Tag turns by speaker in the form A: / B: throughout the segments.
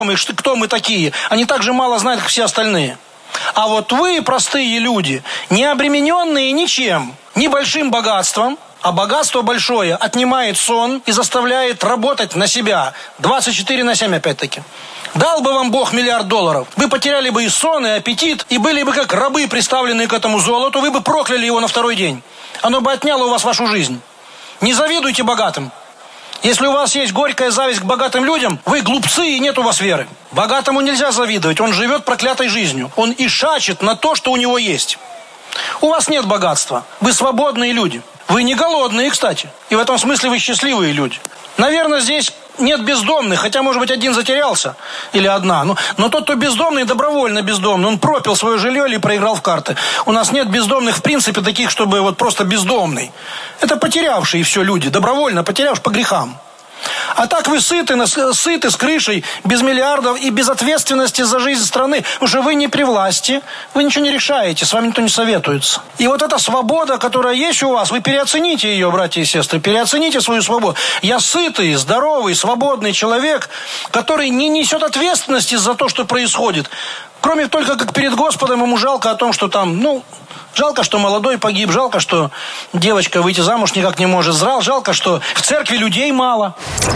A: кто мы такие. Они так же мало знают, как все остальные. А вот вы, простые люди, не обремененные ничем, ни большим богатством, а богатство большое отнимает сон и заставляет работать на себя. 24/7 опять-таки. Дал бы вам Бог $1 миллиард, вы потеряли бы и сон, и аппетит, и были бы как рабы, приставленные к этому золоту, вы бы прокляли его на второй день. Оно бы отняло у вас вашу жизнь. Не завидуйте богатым. Если у вас есть горькая зависть к богатым людям, вы глупцы и нет у вас веры. Богатому нельзя завидовать, он живет проклятой жизнью. Он ишачит на то, что у него есть. У вас нет богатства, вы свободные люди. Вы не голодные, кстати. И в этом смысле вы счастливые люди. Наверное, здесь нет бездомных, хотя, может быть, один затерялся. Или одна. Но тот, кто бездомный, добровольно бездомный. Он пропил свое жилье или проиграл в карты. У нас нет бездомных, в принципе, таких, чтобы вот просто бездомный. Это потерявшие все люди. Добровольно потерявшие по грехам. А так вы сыты с крышей, без миллиардов и без ответственности за жизнь страны. Уже вы не при власти, вы ничего не решаете, с вами никто не советуется. И вот эта свобода, которая есть у вас, вы переоцените ее, братья и сестры, переоцените свою свободу. Я сытый, здоровый, свободный человек, который не несет ответственности за то, что происходит. Кроме только как перед Господом ему жалко о том, что там, жалко, что молодой погиб, жалко, что девочка выйти замуж никак не может, жалко, что в церкви людей мало.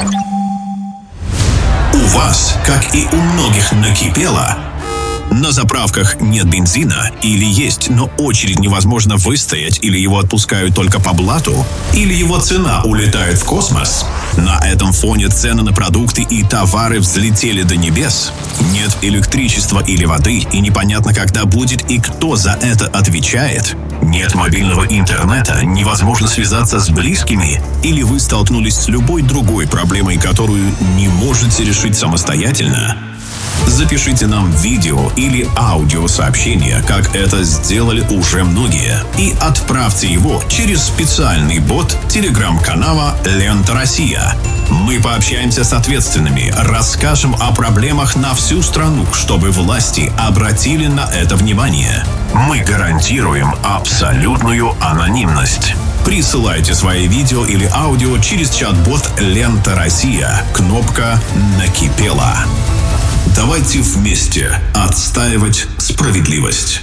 B: У вас, как и у многих, накипело. На заправках нет бензина, или есть, но очередь невозможно выстоять, или его отпускают только по блату, или его цена улетает в космос. На этом фоне цены на продукты и товары взлетели до небес. Нет электричества или воды, и непонятно, когда будет и кто за это отвечает. Нет мобильного интернета, невозможно связаться с близкими, или вы столкнулись с любой другой проблемой, которую не можете решить самостоятельно. Запишите нам видео или аудиосообщение, как это сделали уже многие, и отправьте его через специальный бот телеграм-канала «Лента Россия». Мы пообщаемся с ответственными, расскажем о проблемах на всю страну, чтобы власти обратили на это внимание. Мы гарантируем абсолютную анонимность. Присылайте свои видео или аудио через чат-бот «Лента Россия». Кнопка «Накипело». Давайте вместе отстаивать справедливость.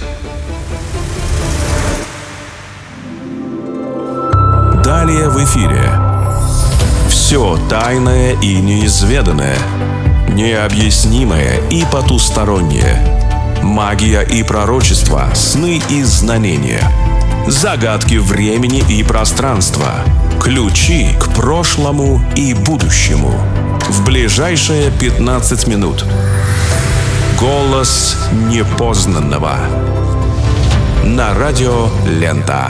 C: Далее в эфире. Все тайное и неизведанное, необъяснимое и потустороннее, магия и пророчество, сны и знамения, загадки времени и пространства, ключи к прошлому и будущему. В ближайшие 15 минут. Голос непознанного. На радио «Лента».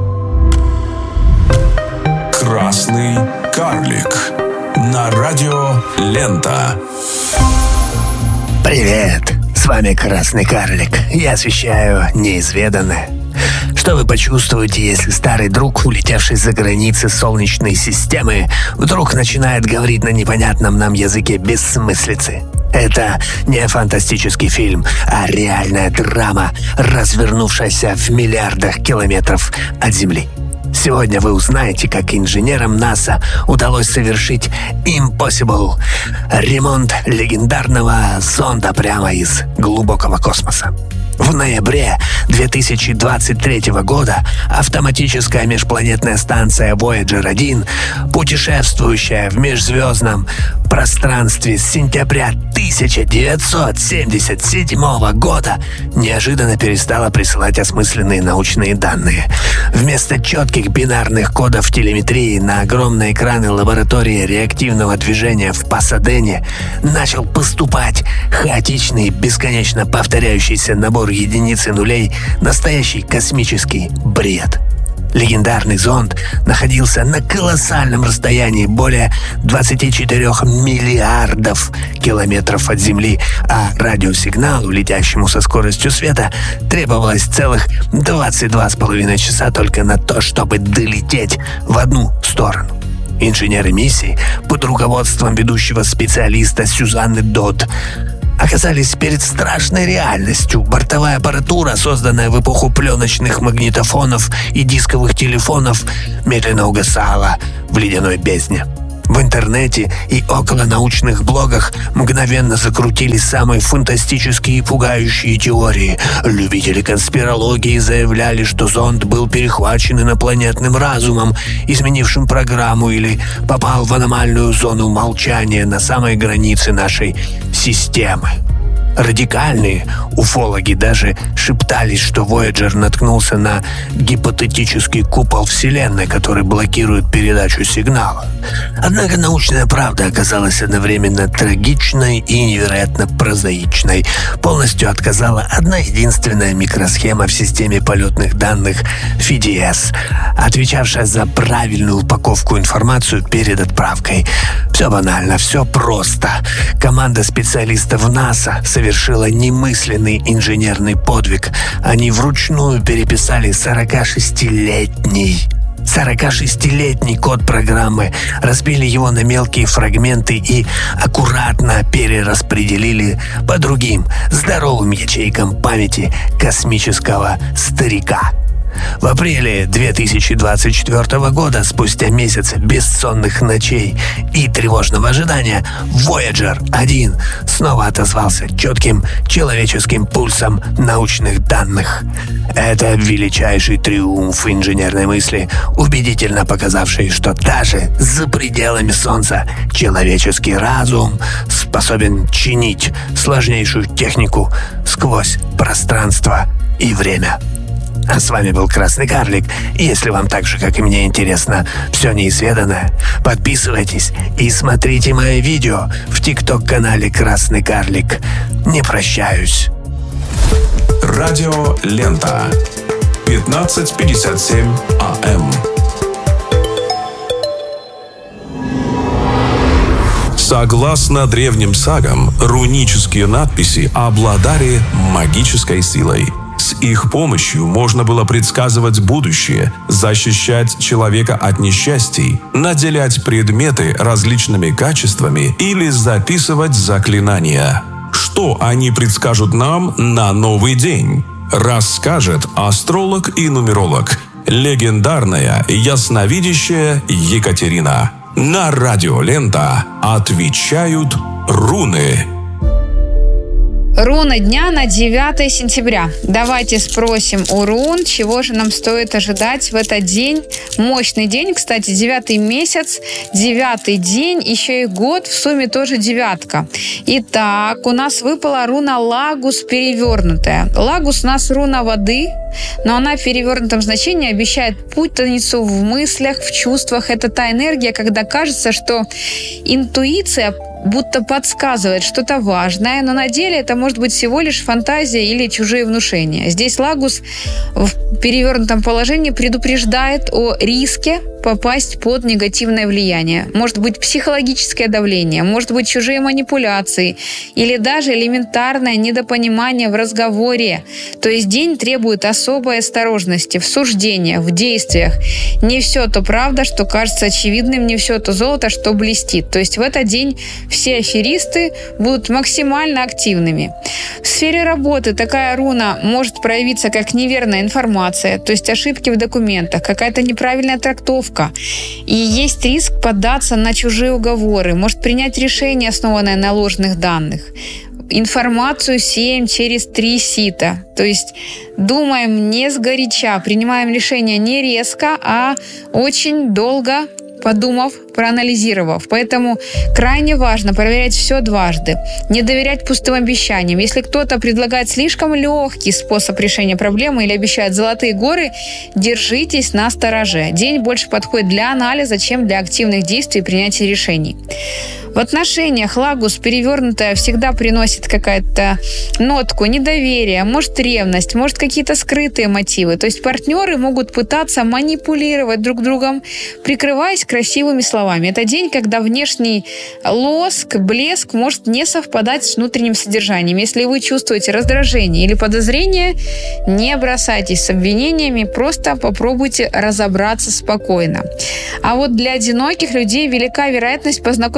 C: Красный карлик. На радио «Лента».
D: Привет, с вами Красный карлик. Я освещаю неизведанное. Что вы почувствуете, если старый друг, улетевший за границы Солнечной системы, вдруг начинает говорить на непонятном нам языке бессмыслицы? Это не фантастический фильм, а реальная драма, развернувшаяся в миллиардах километров от Земли. Сегодня вы узнаете, как инженерам НАСА удалось совершить impossible — ремонт легендарного зонда прямо из глубокого космоса. В ноябре 2023 года автоматическая межпланетная станция Voyager-1, путешествующая в межзвездном пространстве с сентября 1977 года, неожиданно перестала присылать осмысленные научные данные. Вместо четких бинарных кодов телеметрии на огромные экраны лаборатории реактивного движения в Пасадене начал поступать хаотичный, бесконечно повторяющийся набор единиц и нулей, настоящий космический бред. Легендарный зонд находился на колоссальном расстоянии, более 24 миллиардов километров от Земли, а радиосигналу, летящему со скоростью света, требовалось целых 22,5 часа только на то, чтобы долететь в одну сторону. Инженеры миссии под руководством ведущего специалиста Сюзанны Додд оказались перед страшной реальностью. Бортовая аппаратура, созданная в эпоху пленочных магнитофонов и дисковых телефонов, медленно угасала в ледяной бездне. В интернете и околонаучных блогах мгновенно закрутились самые фантастические и пугающие теории. Любители конспирологии заявляли, что зонд был перехвачен инопланетным разумом, изменившим программу, или попал в аномальную зону молчания на самой границе нашей системы. Радикальные уфологи даже шептались, что Voyager наткнулся на гипотетический купол Вселенной, который блокирует передачу сигнала. Однако научная правда оказалась одновременно трагичной и невероятно прозаичной. Полностью отказала одна единственная микросхема в системе полетных данных FDS, отвечавшая за правильную упаковку информации перед отправкой. Все банально, все просто. Команда специалистов НАСА совершила немысленный инженерный подвиг. Они вручную переписали 46-летний код программы, разбили его на мелкие фрагменты и аккуратно перераспределили по другим здоровым ячейкам памяти космического старика. В апреле 2024 года, спустя месяц бессонных ночей и тревожного ожидания, Voyager 1 снова отозвался четким человеческим пульсом научных данных. Это величайший триумф инженерной мысли, убедительно показавший, что даже за пределами Солнца человеческий разум способен чинить сложнейшую технику сквозь пространство и время. А с вами был Красный Карлик. И если вам так же, как и мне, интересно все неизведанное, подписывайтесь и смотрите мои видео в ТикТок-канале Красный Карлик. Не прощаюсь.
C: Радио Лента. 15:57 АМ. Согласно древним сагам, рунические надписи обладали магической силой. С их помощью можно было предсказывать будущее, защищать человека от несчастий, наделять предметы различными качествами или записывать заклинания. Что они предскажут нам на новый день? Расскажет астролог и нумеролог, легендарная ясновидящая Екатерина. На радио Лента отвечают руны.
E: Руна дня на 9 сентября. Давайте спросим у рун, чего же нам стоит ожидать в этот день. Мощный день, кстати, 9 месяц, 9 день, еще и год, в сумме тоже 9. Итак, у нас выпала руна Лагус перевернутая. Лагус у нас руна воды, но она в перевернутом значении обещает путаницу в мыслях, в чувствах. Это та энергия, когда кажется, что интуиция будто подсказывает что-то важное, но на деле это может быть всего лишь фантазия или чужие внушения. Здесь Лагус в перевернутом положении предупреждает о риске попасть под негативное влияние. Может быть психологическое давление, может быть чужие манипуляции или даже элементарное недопонимание в разговоре. То есть день требует особой осторожности в суждениях, в действиях. Не все то правда, что кажется очевидным, не все то золото, что блестит. То есть в этот день все аферисты будут максимально активными. В сфере работы такая руна может проявиться как неверная информация, то есть ошибки в документах, какая-то неправильная трактовка. И есть риск поддаться на чужие уговоры, может принять решение, основанное на ложных данных. Информацию сеем через 3 сита. То есть думаем не сгоряча, принимаем решение не резко, а очень долго подумав, проанализировав. Поэтому крайне важно проверять все дважды. Не доверять пустым обещаниям. Если кто-то предлагает слишком легкий способ решения проблемы или обещает золотые горы, держитесь настороже. День больше подходит для анализа, чем для активных действий и принятия решений. В отношениях Лагус перевернутая всегда приносит какая-то нотку недоверия, может ревность, может какие-то скрытые мотивы. То есть партнеры могут пытаться манипулировать друг другом, прикрываясь красивыми словами. Это день, когда внешний лоск, блеск может не совпадать с внутренним содержанием. Если вы чувствуете раздражение или подозрение, не бросайтесь с обвинениями, просто попробуйте разобраться спокойно. А вот для одиноких людей велика вероятность познакомиться с человеком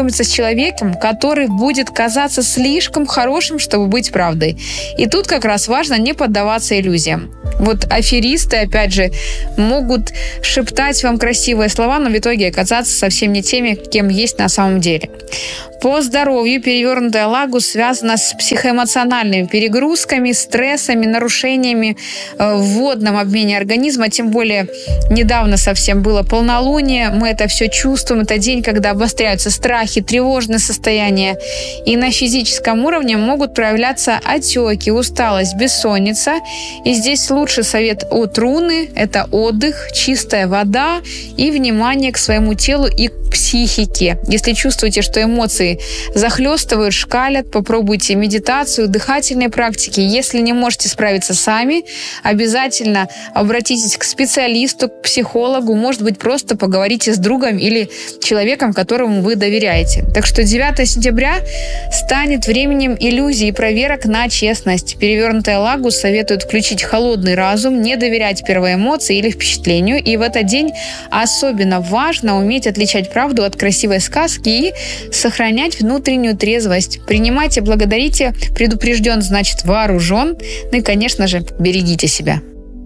E: человеком, который будет казаться слишком хорошим, чтобы быть правдой. И тут как раз важно не поддаваться иллюзиям. Вот аферисты, опять же, могут шептать вам красивые слова, но в итоге оказаться совсем не теми, кем есть на самом деле. По здоровью перевернутая Лагус связана с психоэмоциональными перегрузками, стрессами, нарушениями в водном обмене организма. Тем более недавно совсем было полнолуние. Мы это все чувствуем. Это день, когда обостряются страхи, тревожные состояния. И на физическом уровне могут проявляться отеки, усталость, бессонница. И здесь лучший совет от руны – это отдых, чистая вода и внимание к своему телу и к психике. Если чувствуете, что эмоции захлестывают, шкалят, попробуйте медитацию, дыхательные практики. Если не можете справиться сами, обязательно обратитесь к специалисту, к психологу. Может быть, просто поговорите с другом или человеком, которому вы доверяете. Так что 9 сентября станет временем иллюзий и проверок на честность. Перевернутая Лагус советует включить холодный разум, не доверять первой эмоции или впечатлению. И в этот день особенно важно уметь отличать правду от красивой сказки и сохранять внутреннюю трезвость. Принимайте, благодарите. Предупрежден, значит вооружен. Ну и, конечно же, берегите себя.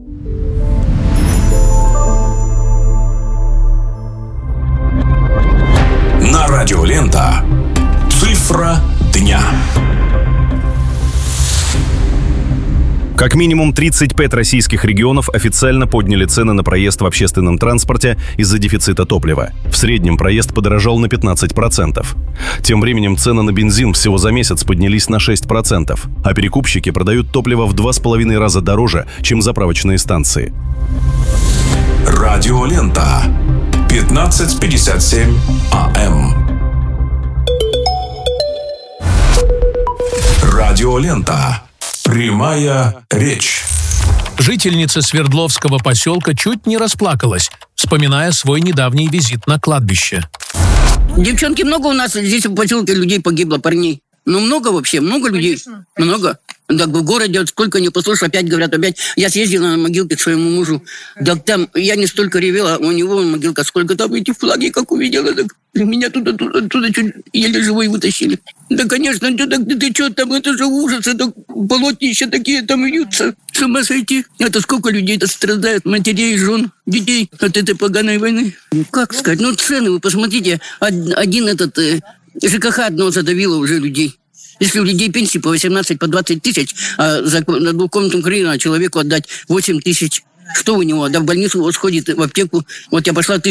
C: На радио Лента. Цифра дня.
F: Как минимум 35 российских регионов официально подняли цены на проезд в общественном транспорте из-за дефицита топлива. В среднем проезд подорожал на 15%. Тем временем цены на бензин всего за месяц поднялись на 6%, а перекупщики продают топливо в 2,5 раза дороже, чем заправочные станции.
C: Радио Лента. 15:57 АМ. Радио Лента. Прямая речь.
G: Жительница Свердловского поселка чуть не расплакалась, вспоминая свой недавний визит на кладбище.
H: Девчонки, много у нас здесь в поселке людей погибло, парней. Ну, много вообще, много людей. Конечно. Много. Так в городе, сколько не послушал, опять говорят, опять. Я съездила на могилке к своему мужу. Так там, я не столько ревела, у него могилка, сколько там эти флаги, как увидела, так меня туда чуть еле живой вытащили. Да, конечно, ты что там, это же ужас, это полотнища такие там вьются. С ума сойти. Это сколько людей-то страдает, матерей, жен, детей от этой поганой войны. Как сказать, ну цены, вы посмотрите, один этот ЖКХ одного задавило уже людей. Если у людей пенсии по 18, по 20 тысяч, а на двухкомнатную квартиру человеку отдать 8 тысяч, что у него? Да в больницу вот сходит, в аптеку. Вот я пошла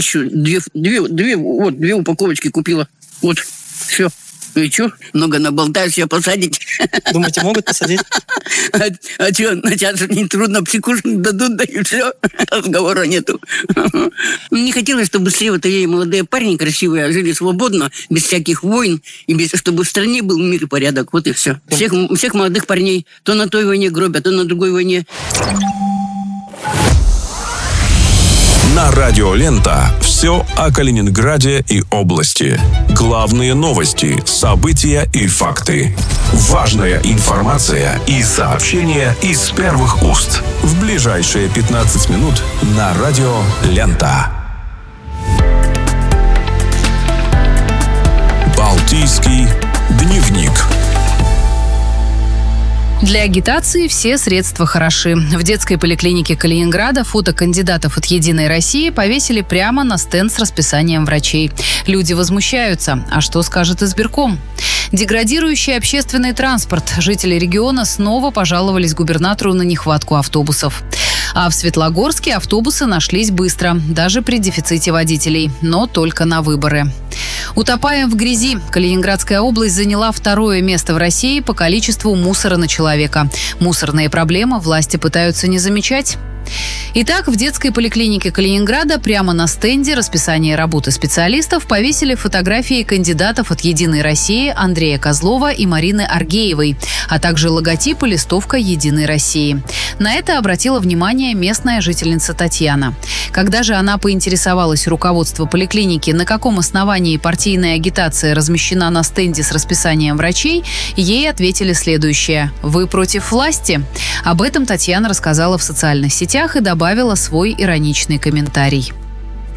H: 2 упаковочки купила. Вот, все. Ну и что? Много наболтаешь, я посадить.
I: Думаете, могут посадить?
H: А что, сейчас не трудно, психушник дадут, да и все. Разговора нету. Не хотелось, чтобы быстрее вот эти молодые парни красивые жили свободно, без всяких войн, и чтобы в стране был мир и порядок. Вот и все. Всех молодых парней то на той войне гробят, то на другой войне.
C: На радио Лента. Все о Калининграде и области. Главные новости, события и факты. Важная информация и сообщения из первых уст. В ближайшие 15 минут на радио Лента. Балтийский дневник.
J: Для агитации все средства хороши. В детской поликлинике Калининграда фото кандидатов от «Единой России» повесили прямо на стенд с расписанием врачей. Люди возмущаются. А что скажет избирком? Деградирующий общественный транспорт. Жители региона снова пожаловались губернатору на нехватку автобусов. А в Светлогорске автобусы нашлись быстро, даже при дефиците водителей, но только на выборы. Утопаем в грязи. Калининградская область заняла 2-е место в России по количеству мусора на человека. Мусорные проблемы власти пытаются не замечать. Итак, в детской поликлинике Калининграда прямо на стенде расписания работы специалистов повесили фотографии кандидатов от «Единой России» Андрея Козлова и Марины Аргеевой, а также логотип и листовка «Единой России». На это обратила внимание местная жительница Татьяна. Когда же она поинтересовалась у руководства поликлиники, на каком основании партийная агитация размещена на стенде с расписанием врачей, ей ответили следующее: «Вы против власти?» Об этом Татьяна рассказала в социальных сетях и добавила свой ироничный комментарий.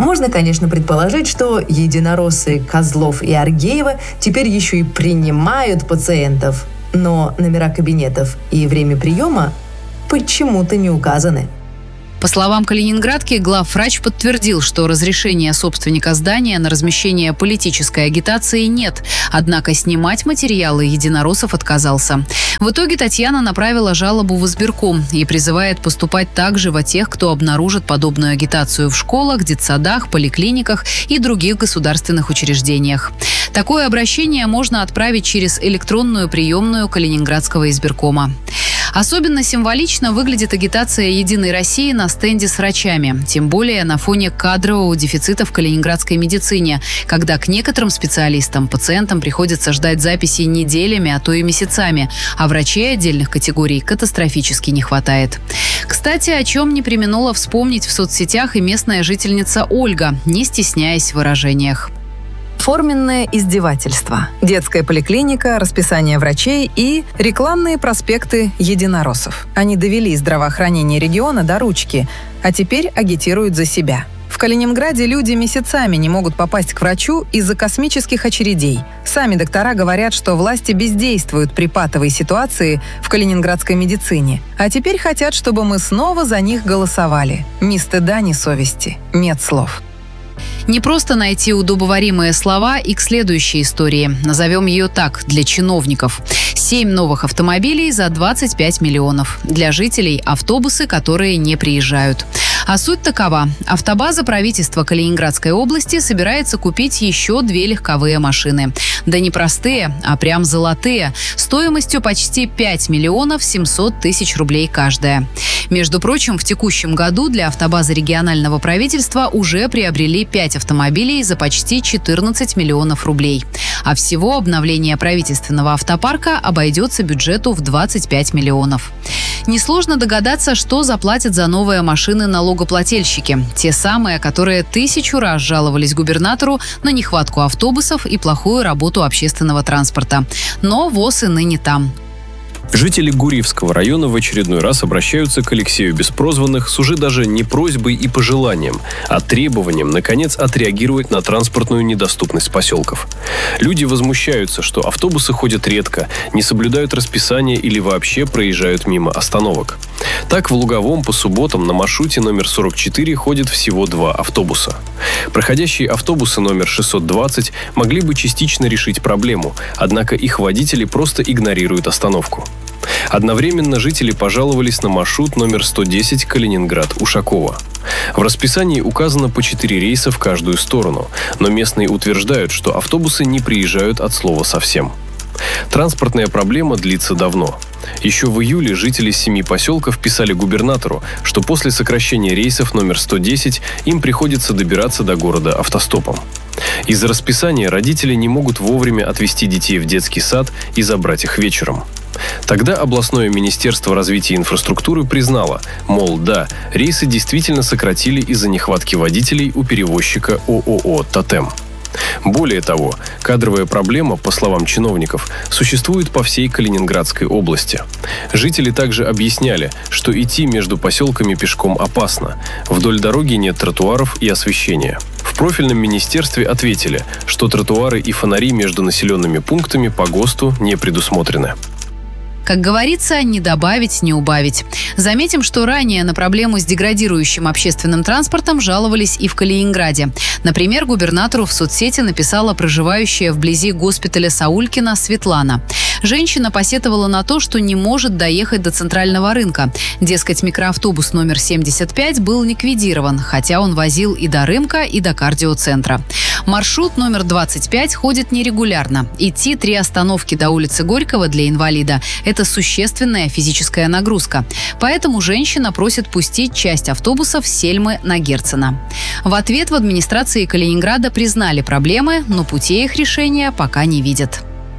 I: Можно, конечно, предположить, что единороссы Козлов и Аргеева теперь еще и принимают пациентов, но номера кабинетов и время приема почему-то не указаны.
J: По словам калининградки, главврач подтвердил, что разрешения собственника здания на размещение политической агитации нет, однако снимать материалы единороссов отказался. В итоге Татьяна направила жалобу в избирком и призывает поступать также во тех, кто обнаружит подобную агитацию в школах, детсадах, поликлиниках и других государственных учреждениях. Такое обращение можно отправить через электронную приемную Калининградского избиркома. Особенно символично выглядит агитация «Единой России» на стенде с врачами, тем более на фоне кадрового дефицита в калининградской медицине, когда к некоторым специалистам пациентам приходится ждать записи неделями, а то и месяцами, а врачей отдельных категорий катастрофически не хватает. Кстати, о чем не преминула вспомнить в соцсетях и местная жительница Ольга, не стесняясь в выражениях.
K: Форменное издевательство, детская поликлиника, расписание врачей и рекламные проспекты единороссов. Они довели здравоохранение региона до ручки, а теперь агитируют за себя. В Калининграде люди месяцами не могут попасть к врачу из-за космических очередей. Сами доктора говорят, что власти бездействуют при патовой ситуации в калининградской медицине. А теперь хотят, чтобы мы снова за них голосовали. Ни стыда, ни совести. Нет слов.
J: Не просто найти удобоваримые слова и к следующей истории. Назовем ее так, для чиновников. 7 новых автомобилей за 25 миллионов. Для жителей – автобусы, которые не приезжают. А суть такова. Автобаза правительства Калининградской области собирается купить еще 2 легковые машины. Да не простые, а прям золотые. Стоимостью почти 5 миллионов 700 тысяч рублей каждая. Между прочим, в текущем году для автобазы регионального правительства уже приобрели 5 автомобилей за почти 14 миллионов рублей. А всего обновление правительственного автопарка обойдется бюджету в 25 миллионов. Несложно догадаться, что заплатят за новые машины налогоплательщики. Те самые, которые 1000 раз жаловались губернатору на нехватку автобусов и плохую работу общественного транспорта. Но ВОЗ и ныне там.
L: Жители Гурьевского района в очередной раз обращаются к Алексею Беспрозванных с уже даже не просьбой и пожеланием, а требованием, наконец, отреагировать на транспортную недоступность поселков. Люди возмущаются, что автобусы ходят редко, не соблюдают расписание или вообще проезжают мимо остановок. Так, в Луговом по субботам на маршруте номер 44 ходит всего 2 автобуса. Проходящие автобусы номер 620 могли бы частично решить проблему, однако их водители просто игнорируют остановку. Одновременно жители пожаловались на маршрут номер 110 Калининград-Ушакова. В расписании указано по 4 рейса в каждую сторону, но местные утверждают, что автобусы не приезжают от слова совсем. Транспортная проблема длится давно. Еще в июле жители 7 поселков писали губернатору, что после сокращения рейсов номер 110 им приходится добираться до города автостопом. Из-за расписания родители не могут вовремя отвезти детей в детский сад и забрать их вечером. Тогда областное министерство развития инфраструктуры признало, мол, да, рейсы действительно сократили из-за нехватки водителей у перевозчика ООО «Тотем». Более того, кадровая проблема, по словам чиновников, существует по всей Калининградской области. Жители также объясняли, что идти между поселками пешком опасно. Вдоль дороги нет тротуаров и освещения. В профильном министерстве ответили, что тротуары и фонари между населенными пунктами по ГОСТу не предусмотрены.
J: Как говорится, не добавить, не убавить. Заметим, что ранее на проблему с деградирующим общественным транспортом жаловались и в Калининграде. Например, губернатору в соцсети написала проживающая вблизи госпиталя Саулькина Светлана. Женщина посетовала на то, что не может доехать до центрального рынка. Дескать, микроавтобус номер 75 был ликвидирован, хотя он возил и до рынка, и до кардиоцентра. Маршрут номер 25 ходит нерегулярно. Идти 3 остановки до улицы Горького для инвалида – это существенная физическая нагрузка. Поэтому женщина просит пустить часть автобусов с Сельмы на Герцена. В ответ в администрации Калининграда признали проблемы, но путей их решения пока не видят.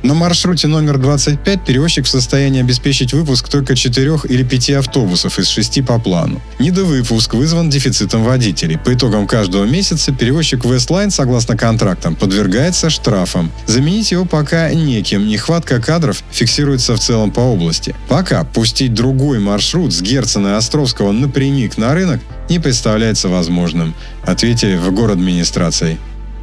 M: На маршруте номер 25 перевозчик в состоянии обеспечить выпуск только 4 или 5 автобусов из 6 по плану. Недовыпуск вызван дефицитом водителей. По итогам каждого месяца перевозчик Westline, согласно контрактам, подвергается штрафам. Заменить его пока неким. Нехватка кадров фиксируется в целом по области. Пока пустить другой маршрут с Герцена и Островского напрямик на рынок не представляется возможным, ответили в городадминистрации.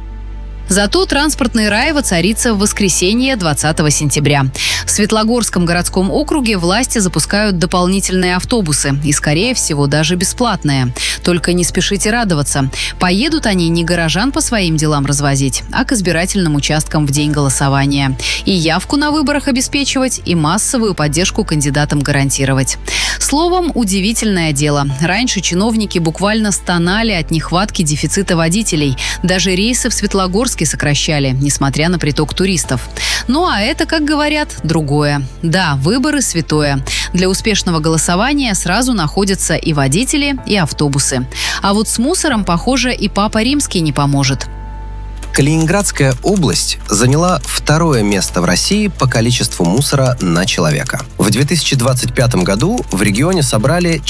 J: Зато транспортный рай воцарится в воскресенье 20 сентября. В Светлогорском городском округе власти запускают дополнительные автобусы. И, скорее всего, даже бесплатные. Только не спешите радоваться. Поедут они не горожан по своим делам развозить, а к избирательным участкам в день голосования. И явку на выборах обеспечивать, и массовую поддержку кандидатам гарантировать. Словом, удивительное дело. Раньше чиновники буквально стонали от нехватки дефицита водителей. Даже рейсы в Светлогорске сокращали, несмотря на приток туристов. Ну а это, как говорят, другое. Да, выборы святое. Для успешного голосования сразу находятся и водители, и автобусы. А вот с мусором, похоже, и Папа Римский не поможет.
N: Калининградская область заняла второе место в России по количеству мусора на человека. В 2025 году в регионе собрали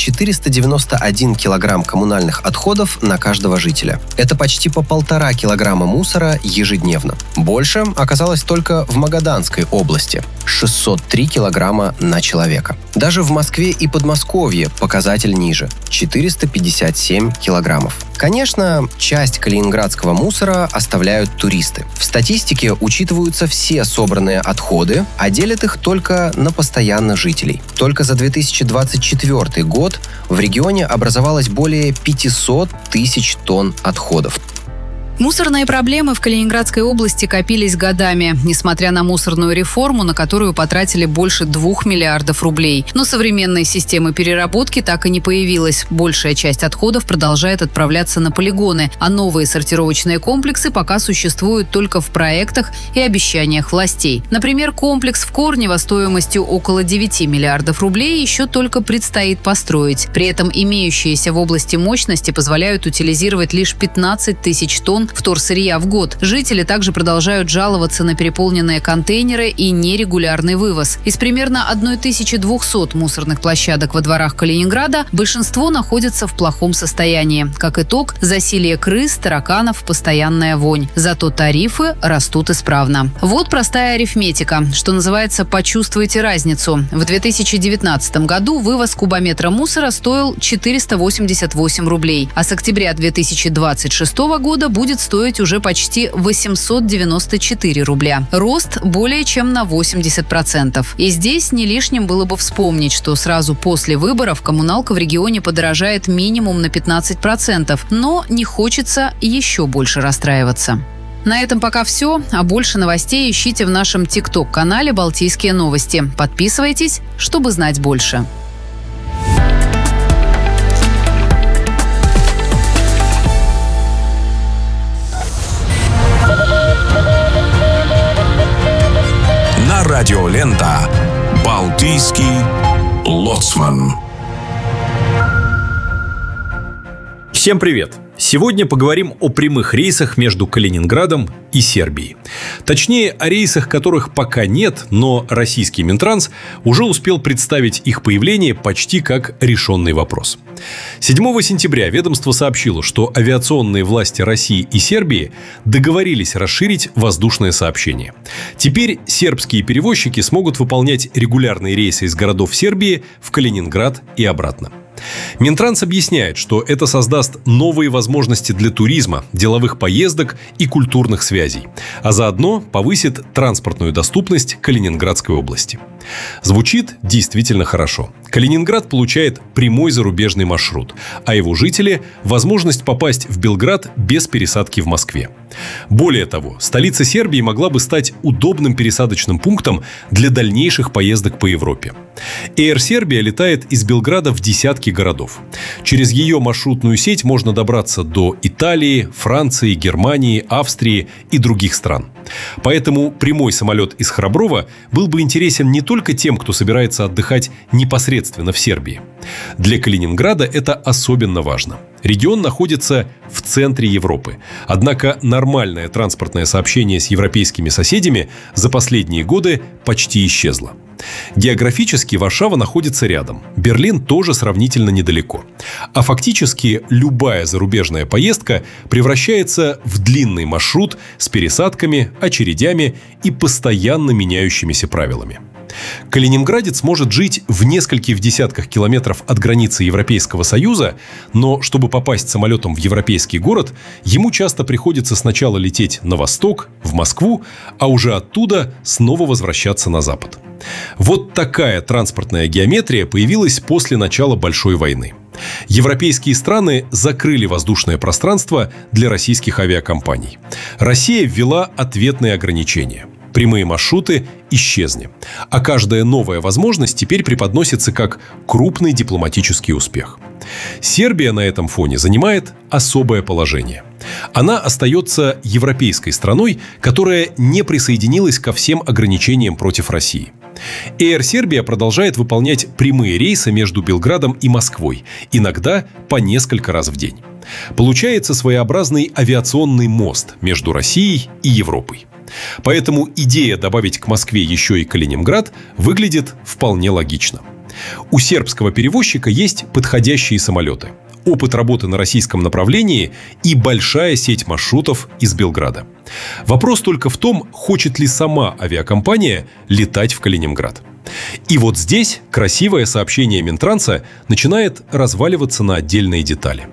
N: 491 килограмм коммунальных отходов на каждого жителя. Это почти по 1,5 килограмма мусора ежедневно. Больше оказалось только в Магаданской области – 603 килограмма на человека. Даже в Москве и Подмосковье показатель ниже – 457 килограммов. Конечно, часть калининградского мусора оставляют туристы. В статистике учитываются все собранные отходы, а делят их только на постоянных жителей. Только за 2024 год в регионе образовалось более 500 тысяч тонн отходов.
J: Мусорные проблемы в Калининградской области копились годами, несмотря на мусорную реформу, на которую потратили больше 2 миллиардов рублей. Но современной системы переработки так и не появилась. Большая часть отходов продолжает отправляться на полигоны, а новые сортировочные комплексы пока существуют только в проектах и обещаниях властей. Например, комплекс в Корнево стоимостью около 9 миллиардов рублей еще только предстоит построить. При этом имеющиеся в области мощности позволяют утилизировать лишь 15 тысяч тонн вторсырья в год. Жители также продолжают жаловаться на переполненные контейнеры и нерегулярный вывоз. Из примерно 1200 мусорных площадок во дворах Калининграда большинство находятся в плохом состоянии. Как итог, засилье крыс, тараканов, постоянная вонь. Зато тарифы растут исправно. Вот простая арифметика, что называется «почувствуйте разницу». В 2019 году вывоз кубометра мусора стоил 488 рублей, а с октября 2026 года будет стоить уже почти 894 рубля. Рост более чем на 80%. И здесь не лишним было бы вспомнить, что сразу после выборов коммуналка в регионе подорожает минимум на 15%, но не хочется еще больше расстраиваться. На этом пока все, а больше новостей ищите в нашем ТикТок-канале «Балтийские новости». Подписывайтесь, чтобы знать больше.
C: Радиолента. Балтийский лоцман.
O: Всем привет! Сегодня поговорим о прямых рейсах между Калининградом и Сербией. Точнее, о рейсах, которых пока нет, но российский Минтранс уже успел представить их появление почти как решенный вопрос. 7 сентября ведомство сообщило, что авиационные власти России и Сербии договорились расширить воздушное сообщение. Теперь сербские перевозчики смогут выполнять регулярные рейсы из городов Сербии в Калининград и обратно. Минтранс объясняет, что это создаст новые возможности для туризма, деловых поездок и культурных связей, а заодно повысит транспортную доступность Калининградской области. Звучит действительно хорошо. Калининград получает прямой зарубежный маршрут, а его жители – возможность попасть в Белград без пересадки в Москве. Более того, столица Сербии могла бы стать удобным пересадочным пунктом для дальнейших поездок по Европе. Air Serbia летает из Белграда в десятки городов. Через ее маршрутную сеть можно добраться до Италии, Франции, Германии, Австрии и других стран. Поэтому прямой самолет из Храброва был бы интересен не только тем, кто собирается отдыхать непосредственно в Сербии. Для Калининграда это особенно важно. Регион находится в центре Европы. Однако нормальное транспортное сообщение с европейскими соседями за последние годы почти исчезло. Географически Варшава находится рядом. Берлин тоже сравнительно недалеко. А фактически любая зарубежная поездка превращается в длинный маршрут с пересадками, очередями и постоянно меняющимися правилами. Калининградец может жить в нескольких десятках километров от границы Европейского Союза, но чтобы попасть самолетом в европейский город, ему часто приходится сначала лететь на восток, в Москву, а уже оттуда снова возвращаться на запад. Вот такая транспортная геометрия появилась после начала Большой войны. Европейские страны закрыли воздушное пространство для российских авиакомпаний. Россия ввела ответные ограничения. Прямые маршруты исчезли. А каждая новая возможность теперь преподносится как крупный дипломатический успех. Сербия на этом фоне занимает особое положение. Она остается европейской страной, которая не присоединилась ко всем ограничениям против России. Air Serbia продолжает выполнять прямые рейсы между Белградом и Москвой, иногда по несколько раз в день. Получается своеобразный авиационный мост между Россией и Европой. Поэтому идея добавить к Москве еще и Калининград выглядит вполне логично. У сербского перевозчика есть подходящие самолеты, опыт работы на российском направлении и большая сеть маршрутов из Белграда. Вопрос только в том, хочет ли сама авиакомпания летать в Калининград. И вот здесь красивое сообщение Минтранса начинает разваливаться на отдельные детали.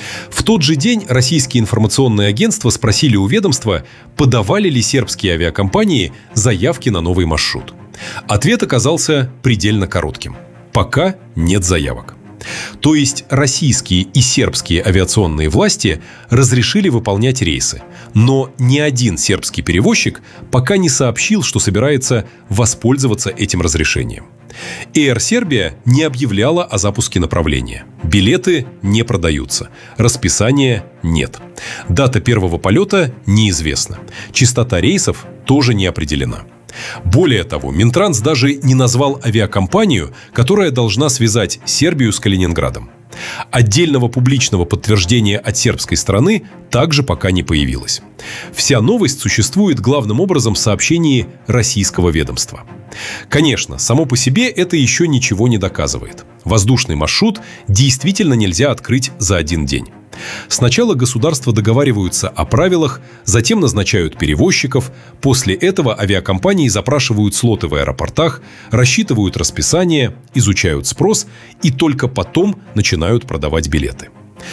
O: В тот же день российские информационные агентства спросили у ведомства, подавали ли сербские авиакомпании заявки на новый маршрут. Ответ оказался предельно коротким. Пока нет заявок. То есть российские и сербские авиационные власти разрешили выполнять рейсы, но ни один сербский перевозчик пока не сообщил, что собирается воспользоваться этим разрешением. Air Serbia не объявляла о запуске направления. Билеты не продаются. Расписания нет. Дата первого полета неизвестна. Частота рейсов тоже не определена. Более того, Минтранс даже не назвал авиакомпанию, которая должна связать Сербию с Калининградом. Отдельного публичного подтверждения от сербской стороны также пока не появилось. Вся новость существует главным образом в сообщении российского ведомства. Конечно, само по себе это еще ничего не доказывает. Воздушный маршрут действительно нельзя открыть за один день. Сначала государства договариваются о правилах, затем назначают перевозчиков, после этого авиакомпании запрашивают слоты в аэропортах, рассчитывают расписание, изучают спрос и только потом начинают продавать билеты.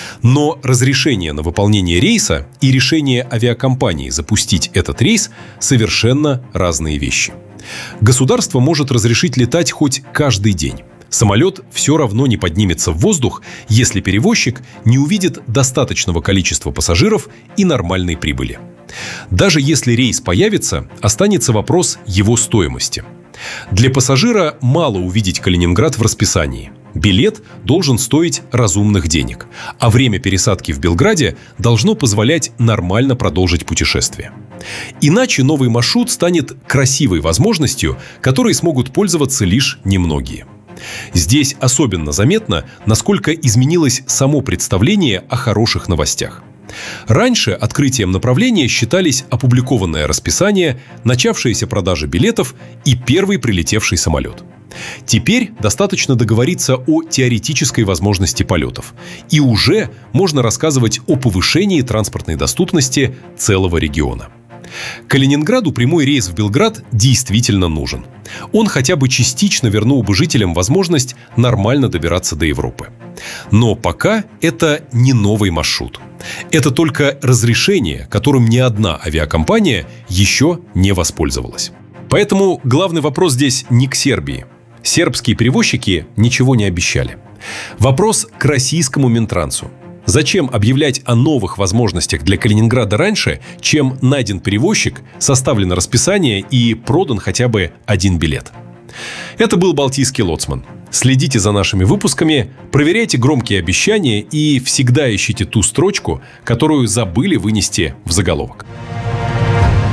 O: Но разрешение на выполнение рейса и решение авиакомпании запустить этот рейс – совершенно разные вещи. Государство может разрешить летать хоть каждый день. Самолет все равно не поднимется в воздух, если перевозчик не увидит достаточного количества пассажиров и нормальной прибыли. Даже если рейс появится, останется вопрос его стоимости. Для пассажира мало увидеть Калининград в расписании. Билет должен стоить разумных денег, а время пересадки в Белграде должно позволять нормально продолжить путешествие. Иначе новый маршрут станет красивой возможностью, которой смогут пользоваться лишь немногие. Здесь особенно заметно, насколько изменилось само представление о хороших новостях. Раньше открытием направления считались опубликованное расписание, начавшиеся продажи билетов и первый прилетевший самолет. Теперь достаточно договориться о теоретической возможности полетов. И уже можно рассказывать о повышении транспортной доступности целого региона. Калининграду прямой рейс в Белград действительно нужен. Он хотя бы частично вернул бы жителям возможность нормально добираться до Европы. Но пока это не новый маршрут. Это только разрешение, которым ни одна авиакомпания еще не воспользовалась. Поэтому главный вопрос здесь не к Сербии. Сербские перевозчики ничего не обещали. Вопрос к российскому Минтрансу. Зачем объявлять о новых возможностях для Калининграда раньше, чем найден перевозчик, составлено расписание и продан хотя бы один билет? Это был Балтийский лоцман. Следите за нашими выпусками, проверяйте громкие обещания и всегда ищите ту строчку, которую забыли вынести в заголовок.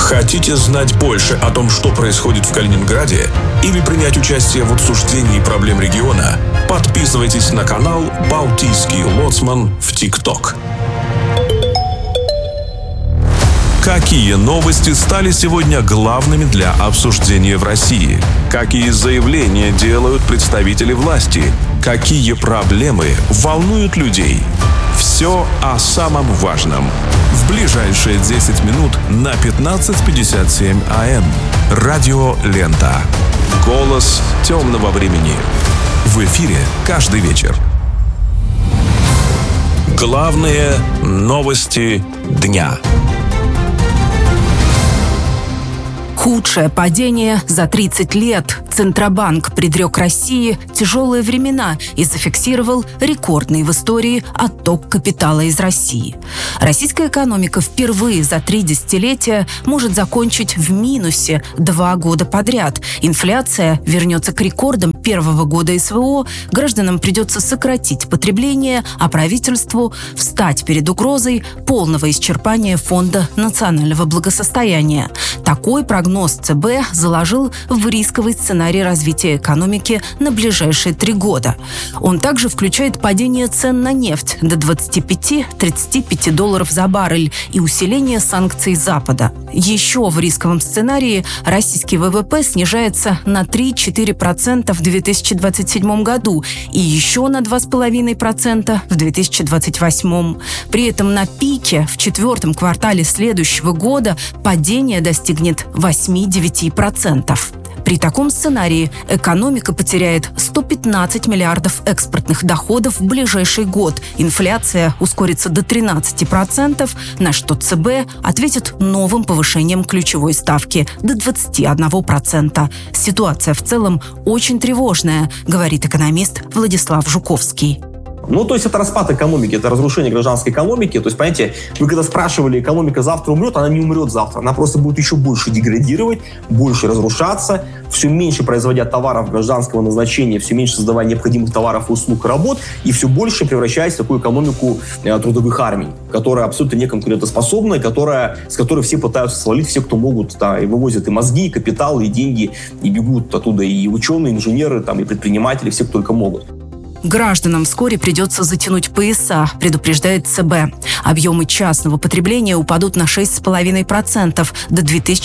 C: Хотите знать больше о том, что происходит в Калининграде, или принять участие в обсуждении проблем региона? Подписывайтесь на канал «Балтийский лоцман» в ТикТок. Какие новости стали сегодня главными для обсуждения в России? Какие заявления делают представители власти? Какие проблемы волнуют людей? Все о самом важном. В ближайшие 10 минут на 15:57 АМ. Радио Лента. Голос темного времени. В эфире каждый вечер. Главные новости дня.
P: Худшее падение за 30 лет. Центробанк предрек России тяжелые времена и зафиксировал рекордный в истории отток капитала из России. Российская экономика впервые за 3 десятилетия может закончить в минусе 2 года подряд. Инфляция вернется к рекордам первого года СВО, гражданам придется сократить потребление, а правительству встать перед угрозой полного исчерпания Фонда национального благосостояния. Такой прогноз ЦБ заложил в рисковый сценарий развития экономики на ближайшие 3 года. Он также включает падение цен на нефть до 25-35 долларов за баррель и усиление санкций Запада. Еще в рисковом сценарии российский ВВП снижается на 3-4% в 2027 году и еще на 2,5% в 2028. При этом на пике в 4-м квартале следующего года падение достигнет 8-9%. При таком сценарии экономика потеряет 115 миллиардов экспортных доходов в ближайший год. Инфляция ускорится до 13%, на что ЦБ ответит новым повышением ключевой ставки до 21%. Ситуация в целом очень тревожная, говорит экономист Владислав Жуковский.
Q: Ну, то есть это распад экономики, это разрушение гражданской экономики. То есть, понимаете, вы когда спрашивали, экономика завтра умрет, она не умрет завтра. Она просто будет еще больше деградировать, больше разрушаться, все меньше производя товаров гражданского назначения, все меньше создавая необходимых товаров, услуг и работ, и все больше превращаясь в такую экономику трудовых армий, которая абсолютно неконкурентоспособная, с которой все пытаются свалить, все, кто могут, да, и вывозят и мозги, и капитал, и деньги, и бегут оттуда и ученые, и инженеры, там, и предприниматели, все, кто только могут.
P: Гражданам вскоре придется затянуть пояса, предупреждает ЦБ. Объемы частного потребления упадут на 6,5% до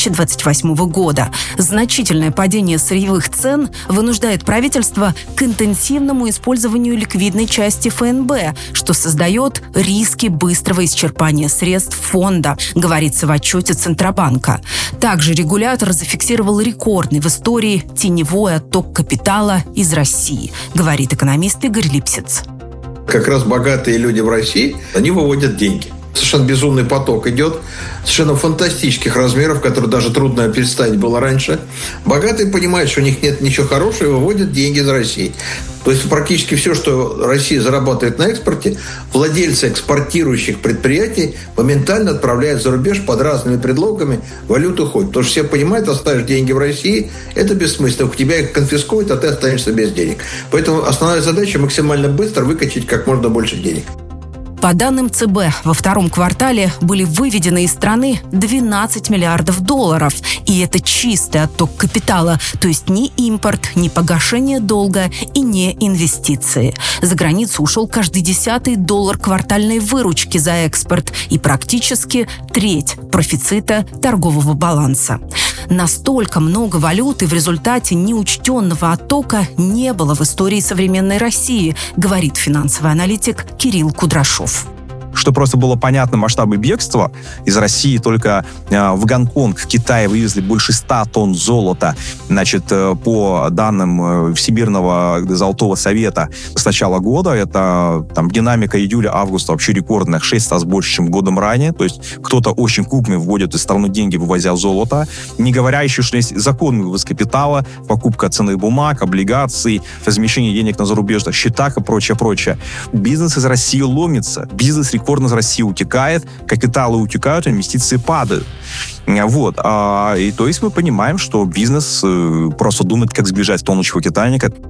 P: 2028 года. Значительное падение сырьевых цен вынуждает правительство к интенсивному использованию ликвидной части ФНБ, что создает риски быстрого исчерпания средств фонда, говорится в отчете Центробанка. Также регулятор зафиксировал рекордный в истории теневой отток капитала из России, говорит экономист Игорь Липсиц.
R: Как раз богатые люди в России, они выводят деньги. Совершенно безумный поток идет, совершенно фантастических размеров, которые даже трудно представить было раньше. Богатые понимают, что у них нет ничего хорошего, и выводят деньги из России. То есть практически все, что Россия зарабатывает на экспорте, владельцы экспортирующих предприятий моментально отправляют за рубеж под разными предлогами, валюта уходит. Потому что все понимают, оставишь деньги в России, это бессмысленно. У тебя их конфискуют, а ты останешься без денег. Поэтому основная задача максимально быстро выкачать как можно больше денег.
P: По данным ЦБ, во 2-м квартале были выведены из страны 12 миллиардов долларов. И это чистый отток капитала, то есть ни импорт, ни погашение долга и не инвестиции. За границу ушел каждый 10-й доллар квартальной выручки за экспорт и практически треть профицита торгового баланса. Настолько много валюты в результате неучтенного оттока не было в истории современной России, говорит финансовый аналитик Кирилл Кудрашов.
S: Что просто было понятно масштабы бегства. Из России только в Гонконг, в Китай вывезли больше 100 тонн золота. Значит, по данным Всемирного золотого совета с начала года, это там динамика июля-августа вообще рекордная, 6 раз больше, чем годом ранее. То есть кто-то очень крупный вводит из страны деньги, вывозя золото. Не говоря еще, что есть законный вывоз капитала, покупка ценных бумаг, облигаций, размещение денег на зарубежных счетах и прочее. Бизнес из России ломится. Бизнес рекордно из России утекает, капиталы утекают, инвестиции падают. Вот. И то есть мы понимаем, что бизнес просто думает, как сбежать тонущего Титаника.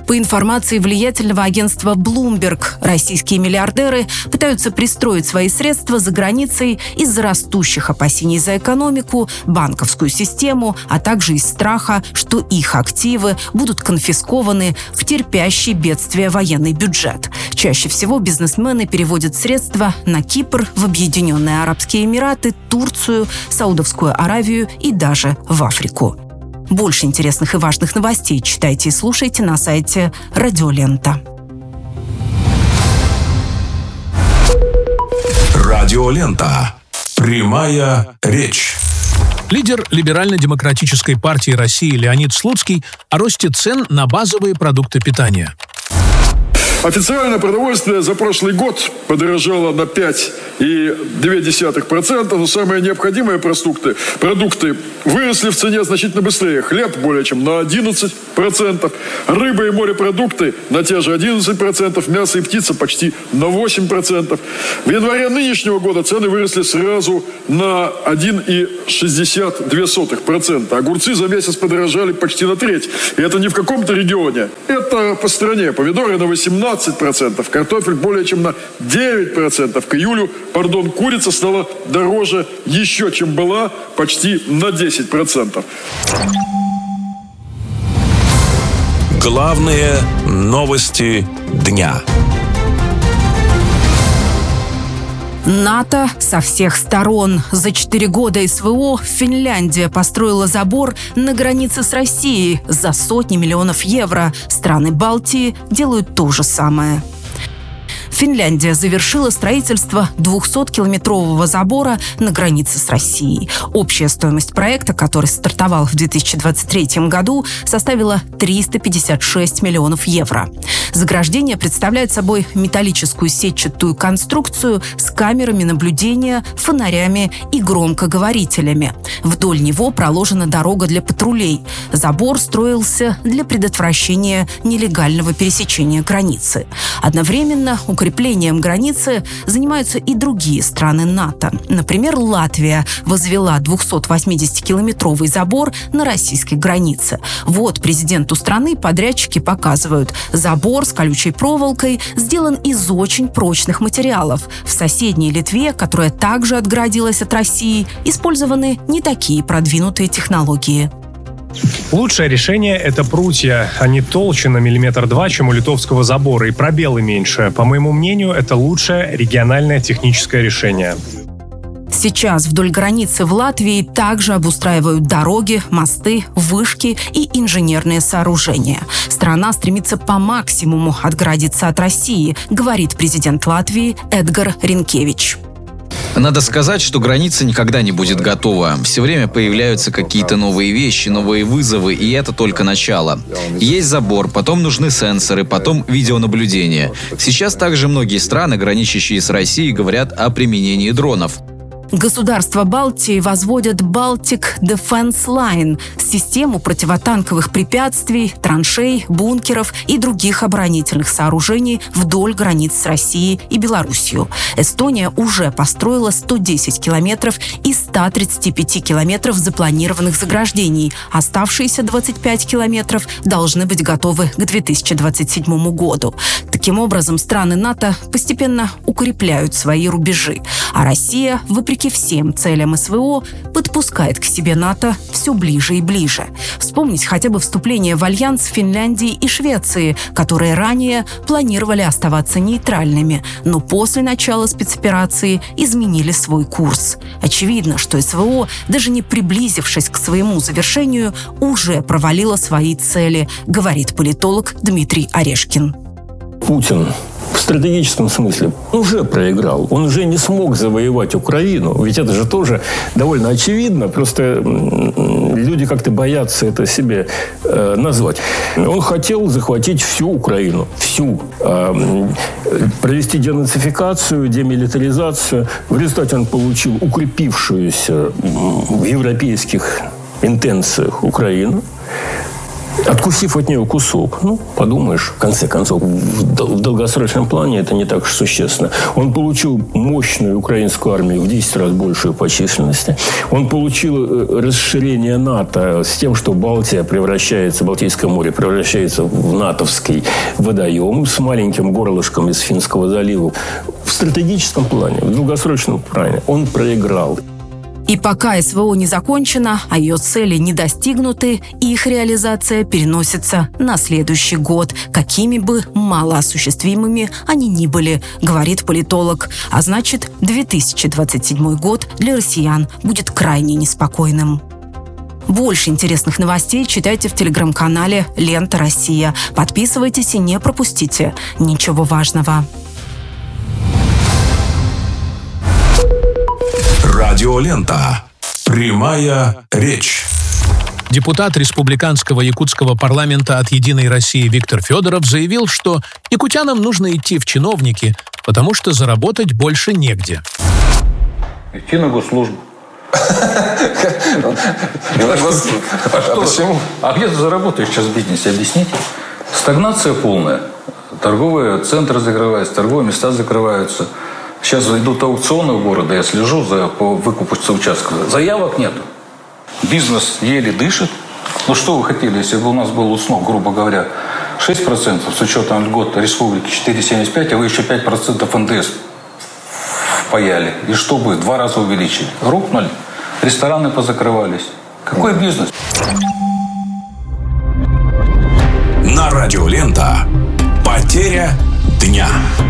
P: По информации влиятельного агентства Bloomberg, российские миллиардеры пытаются пристроить свои средства за границей из-за растущих опасений за экономику, банковскую систему, а также из страха, что их активы будут конфискованы в терпящий бедствие военный бюджет. Чаще всего бизнесмены переводят средства на Кипр, в Объединенные Арабские Эмираты, Турцию, Саудовскую Аравию и даже в Африку. Больше интересных и важных новостей читайте и слушайте на сайте Радиолента.
C: Радиолента. Прямая речь.
G: Лидер Либерально-демократической партии России Леонид Слуцкий о росте цен на базовые продукты питания.
T: Официально продовольствие за прошлый год подорожало на 5,2%, но самые необходимые продукты выросли в цене значительно быстрее. Хлеб более чем на 11%, рыба и морепродукты на те же 11%, мясо и птица почти на 8%. В январе нынешнего года цены выросли сразу на 1,62%. Огурцы за месяц подорожали почти на треть. И это не в каком-то регионе, это по стране. Помидоры на 18%, картофель более чем на 9%. К июлю, курица стала дороже еще, чем была, почти на 10%.
C: Главные новости дня.
P: НАТО со всех сторон. За 4 года СВО Финляндия построила забор на границе с Россией за сотни миллионов евро. Страны Балтии делают то же самое. Финляндия завершила строительство 200-километрового забора на границе с Россией. Общая стоимость проекта, который стартовал в 2023 году, составила 356 миллионов евро. Заграждение представляет собой металлическую сетчатую конструкцию с камерами наблюдения, фонарями и громкоговорителями. Вдоль него проложена дорога для патрулей. Забор строился для предотвращения нелегального пересечения границы. Одновременно укреплением границы занимаются и другие страны НАТО. Например, Латвия возвела 280-километровый забор на российской границе. Вот президенту страны подрядчики показывают. Забор с колючей проволокой сделан из очень прочных материалов. В соседней Литве, которая также отгородилась от России, использованы не такие продвинутые технологии.
U: Лучшее решение – это прутья. Они толще на 1-2 мм, чем у литовского забора, и пробелы меньше. По моему мнению, это лучшее региональное техническое решение.
P: Сейчас вдоль границы в Латвии также обустраивают дороги, мосты, вышки и инженерные сооружения. Страна стремится по максимуму отгородиться от России, говорит президент Латвии Эдгар Ринкевич.
V: Надо сказать, что граница никогда не будет готова. Все время появляются какие-то новые вещи, новые вызовы, и это только начало. Есть забор, потом нужны сенсоры, потом видеонаблюдение. Сейчас также многие страны, граничащие с Россией, говорят о применении дронов.
P: Государства Балтии возводят Baltic Defense Line – систему противотанковых препятствий, траншей, бункеров и других оборонительных сооружений вдоль границ с Россией и Белоруссией. Эстония уже построила 110 километров из 135 километров запланированных заграждений. Оставшиеся 25 километров должны быть готовы к 2027 году. Таким образом, страны НАТО постепенно укрепляют свои рубежи, а Россия, вопреки всем целям СВО, подпускает к себе НАТО все ближе и ближе. Вспомнить хотя бы вступление в альянс Финляндии и Швеции, которые ранее планировали оставаться нейтральными, но после начала спецоперации изменили свой курс. Очевидно, что СВО, даже не приблизившись к своему завершению, уже провалила свои цели, говорит политолог Дмитрий Орешкин.
W: Путин в стратегическом смысле уже проиграл. Он уже не смог завоевать Украину. Ведь это же тоже довольно очевидно. Просто люди как-то боятся это себе назвать. Он хотел захватить всю Украину. Всю. Провести денацификацию, демилитаризацию. В результате он получил укрепившуюся в европейских интенциях Украину. откусив от нее кусок. Ну, подумаешь, в конце концов, в долгосрочном плане это не так уж существенно. Он получил мощную украинскую армию в 10 раз большую по численности. Он получил расширение НАТО с тем, что Балтийское море превращается в натовский водоем с маленьким горлышком из Финского залива. В стратегическом плане, в долгосрочном плане он проиграл.
P: И пока СВО не закончена, а ее цели не достигнуты, их реализация переносится на следующий год, какими бы малоосуществимыми они ни были, говорит политолог. А значит, 2027 год для россиян будет крайне неспокойным. Больше интересных новостей читайте в телеграм-канале «Лента Россия». Подписывайтесь и не пропустите ничего важного.
C: Радиолента. Прямая речь.
G: Депутат республиканского якутского парламента от «Единой России» Виктор Федоров заявил, что якутянам нужно идти в чиновники, потому что заработать больше негде.
A: Идти на госслужбу.
W: Почему?
A: А где ты заработаешь сейчас в бизнесе? Объясните. Стагнация полная. Торговые центры закрываются, торговые места закрываются. Сейчас идут аукционы в городе, я слежу по выкупу участков. Заявок нет. Бизнес еле дышит. Ну что вы хотели, если бы у нас был уснов, грубо говоря, 6% с учетом льгот республики 4,75, а вы еще 5% НДС впаяли. И что будет? 2 раза увеличили. Рухнули. Рестораны позакрывались. Какой бизнес?
C: На Радиолента. Потеря дня.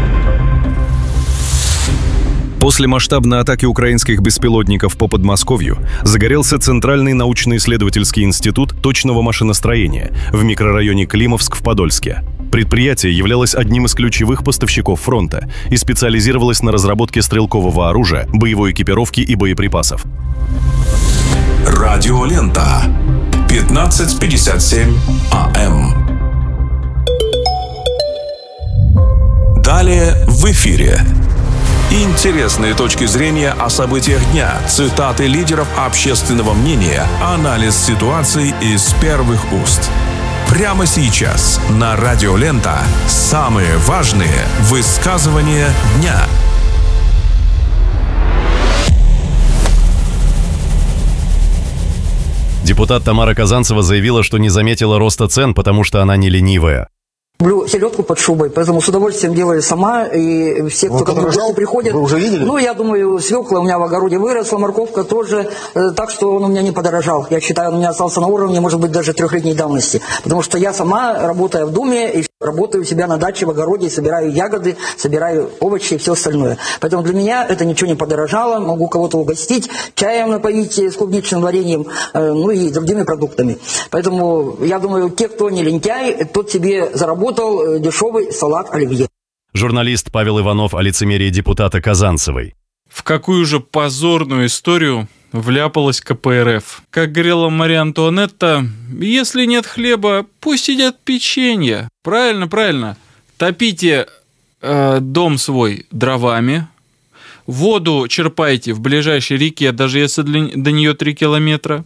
F: После масштабной атаки украинских беспилотников по Подмосковью загорелся Центральный научно-исследовательский институт точного машиностроения в микрорайоне Климовск в Подольске. Предприятие являлось одним из ключевых поставщиков фронта и специализировалось на разработке стрелкового оружия, боевой экипировки и боеприпасов.
C: Радиолента. 15:57 АМ. Далее в эфире. Интересные точки зрения о событиях дня, цитаты лидеров общественного мнения, анализ ситуации из первых уст. Прямо сейчас на Радиолента самые важные высказывания дня.
F: Депутат Тамара Казанцева заявила, что не заметила роста цен, потому что она не ленивая.
B: Люблю селедку под шубой, поэтому с удовольствием делаю сама. И все, кто ко мне приходят... Вы уже видели? Ну, я думаю, свекла у меня в огороде выросла, морковка тоже. Так что он у меня не подорожал. Я считаю, он у меня остался на уровне, может быть, даже 3-летней давности. Потому что я сама, работая в доме, и работаю у себя на даче, в огороде, собираю ягоды, собираю овощи и все остальное. Поэтому для меня это ничего не подорожало. Могу кого-то угостить, чаем напоить с клубничным вареньем, ну и другими продуктами. Поэтому я думаю, те, кто не лентяй, тот себе заработал дешевый салат оливье.
F: Журналист Павел Иванов о лицемерии депутата Казанцевой.
D: В какую же позорную историю вляпалась КПРФ? Как говорила Мария Антуанетта, если нет хлеба, пусть едят печенье. Правильно, правильно. Топите дом свой дровами, воду черпайте в ближайшей реке, даже если до нее 3 километра.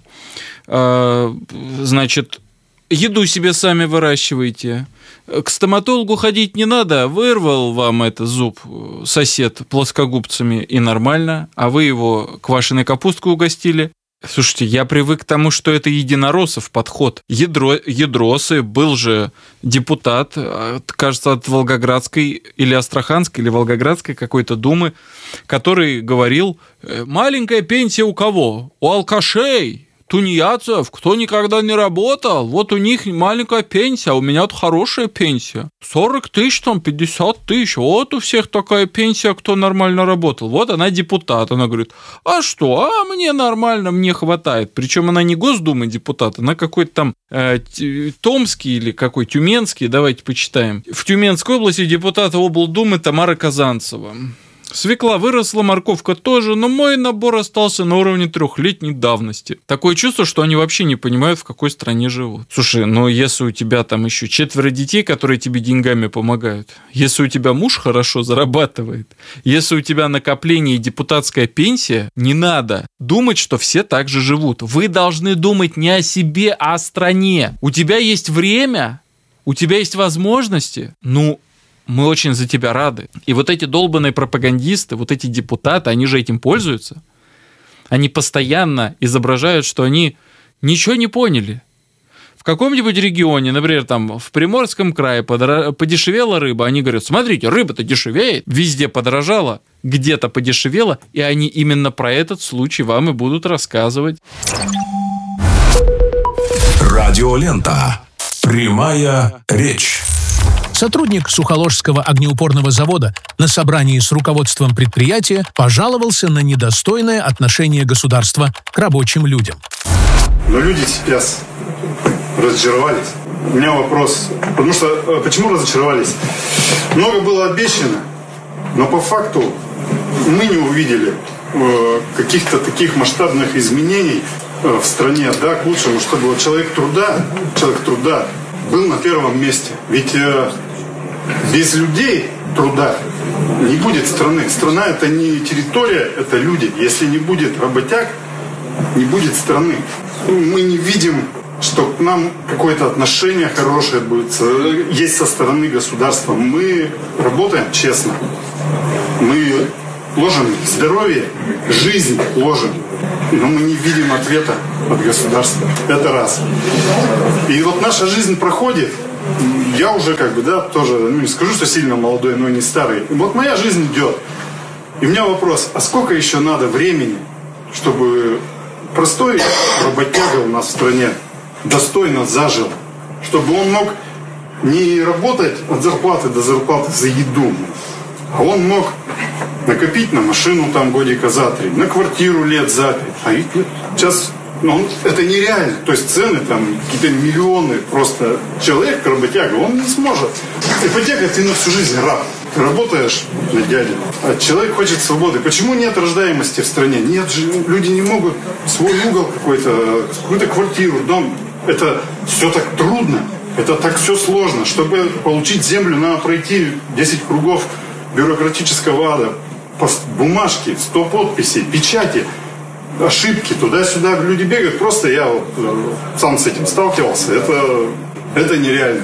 D: Значит, еду себе сами выращивайте. К стоматологу ходить не надо, вырвал вам этот зуб сосед плоскогубцами и нормально, а вы его квашеной капусткой угостили. Слушайте, я привык к тому, что это единороссов подход. Ядросы был же депутат, кажется, от Волгоградской или Астраханской, или Волгоградской какой-то думы, который говорил, маленькая пенсия у кого? У алкашей. Тунеядцев, кто никогда не работал, вот у них маленькая пенсия, а у меня тут хорошая пенсия. 40 тысяч, там, 50 тысяч, вот у всех такая пенсия, кто нормально работал. Вот она депутат, она говорит, а что, а мне нормально, мне хватает. Причем она не Госдумы депутат, она какой-то там Томский или какой, Тюменский, давайте почитаем. В Тюменской области депутат облдумы Тамара Казанцева. Свекла выросла, морковка тоже, но мой набор остался на уровне 3-летней давности. Такое чувство, что они вообще не понимают, в какой стране живут. Слушай, ну если у тебя там еще 4 детей, которые тебе деньгами помогают, если у тебя муж хорошо зарабатывает, если у тебя накопление и депутатская пенсия, не надо думать, что все так же живут. Вы должны думать не о себе, а о стране. У тебя есть время, у тебя есть возможности, мы очень за тебя рады. И вот эти долбанные пропагандисты, вот эти депутаты, они же этим пользуются. Они постоянно изображают, что они ничего не поняли. В каком-нибудь регионе, например, там в Приморском крае подешевела рыба, они говорят, смотрите, рыба-то дешевеет, везде подорожала, где-то подешевела, и они именно про этот случай вам и будут рассказывать.
C: Радиолента. Прямая речь.
G: Сотрудник Сухоложского огнеупорного завода на собрании с руководством предприятия пожаловался на недостойное отношение государства к рабочим людям.
E: Но люди сейчас разочаровались. У меня вопрос, потому что почему разочаровались? Много было обещано, но по факту мы не увидели каких-то таких масштабных изменений в стране, да, к лучшему, чтобы человек труда был на первом месте. Ведь без людей труда не будет страны. Страна – это не территория, это люди. Если не будет работяг, не будет страны. Мы не видим, что к нам какое-то отношение хорошее будет, есть со стороны государства. Мы работаем честно. Мы ложим здоровье, жизнь ложим. Но мы не видим ответа от государства. Это раз. И вот наша жизнь проходит. Я уже тоже, не скажу, что сильно молодой, но не старый. И вот моя жизнь идет. И у меня вопрос, а сколько еще надо времени, чтобы простой работяга у нас в стране достойно зажил? Чтобы он мог не работать от зарплаты до зарплаты за еду, а он мог накопить на машину там годика за 3, на квартиру лет за 5. А ведь сейчас это нереально. То есть цены там какие-то миллионы. Просто человек, работяга, он не сможет. Ипотека, ты на всю жизнь раб. Ты работаешь на дядю. А человек хочет свободы. Почему нет рождаемости в стране? Нет же, люди не могут свой угол какую-то квартиру, дом. Это все так трудно. Это так все сложно. Чтобы получить землю, надо пройти 10 кругов бюрократического ада. Бумажки, 100 подписей, печати, ошибки, туда-сюда люди бегают. Просто я сам с этим сталкивался. Это нереально.